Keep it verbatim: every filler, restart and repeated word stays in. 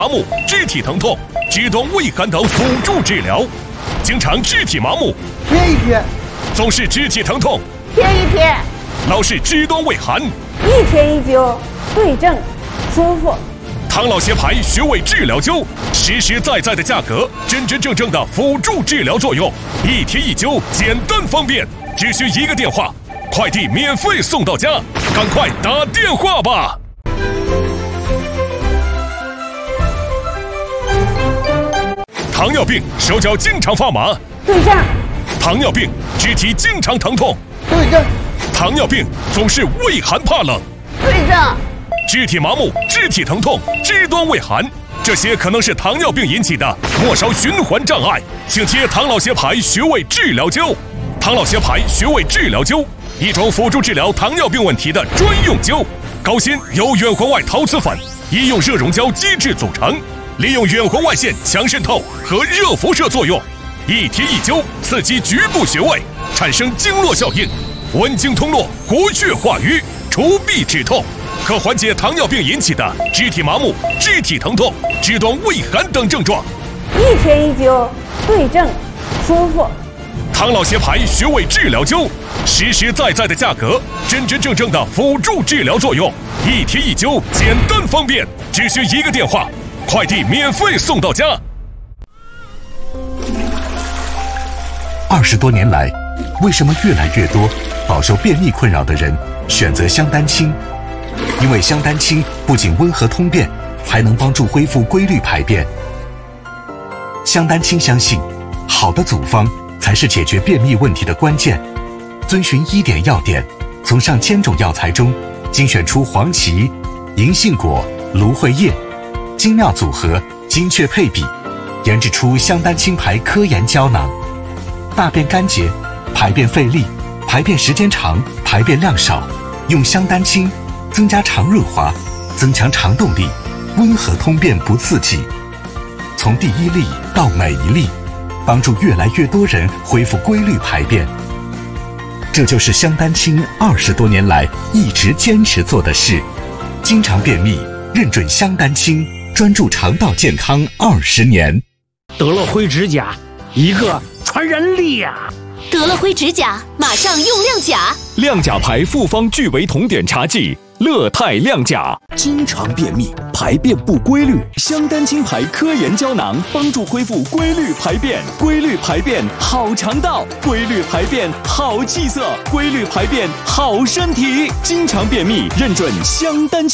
麻木、肢体疼痛、肢端畏寒等辅助治疗。经常肢体麻木， 贴一贴； 总是肢体疼痛， 贴一贴； 老是肢端畏寒， 一贴一灸，对症舒服。 唐老协牌穴位治疗灸，实实在在的价格，真真正正的辅助治疗作用，一贴一灸，简单方便，只需一个电话，快递免费送到家，赶快打电话吧！糖尿病手脚经常发麻， 对症； 糖尿病肢体经常疼痛， 对症； 糖尿病总是畏寒怕冷， 对症； 肢体麻木、肢体疼痛、肢端畏寒，这些可能是糖尿病引起的末梢循环障碍，请贴唐老协牌穴位治疗灸。唐老协牌穴位治疗灸，一种辅助治疗糖尿病问题的专用灸。高芯由远环外陶瓷粉医用热熔胶基质组成，利用远环外线强渗透和热辐射作用，一贴一灸，刺激局部穴位，产生经络效应，温经通络，活血化瘀，除痹止痛，可缓解糖尿病引起的肢体麻木、肢体疼痛、肢端畏寒等症状。 一贴一灸，对症舒服。 唐老协牌穴位治疗灸，实实在在的价格，真真正正的辅助治疗作用，一贴一灸，简单方便，只需一个电话，快递免费送到家。 二十多年来，为什么越来越多饱受便秘困扰的人选择香丹清？因为香丹清不仅温和通便，还能帮助恢复规律排便。香丹清相信，好的组方才是解决便秘问题的关键。遵循医典要点，从上千种药材中精选出黄芪、银杏果、芦荟叶，精妙组合，精确配比，研制出香丹清牌科研胶囊。大便干结、排便费力、排便时间长、排便量少，用香丹清增加肠润滑，增强肠动力，温和通便不刺激。从第一粒到每一粒，帮助越来越多人恢复规律排便。这就是香丹清二十多年来一直坚持做的事。经常便秘，认准香丹清，专注肠道健康二十年。 得了灰指甲，一个传染力呀、啊！ 得了灰指甲，马上用亮甲。 亮甲牌复方聚维酮碘茶剂，乐泰亮甲。 经常便秘，排便不规律，香丹清牌科研胶囊帮助恢复规律排便。规律排便好肠道，规律排便好气色，规律排便好身体。经常便秘，认准香丹清。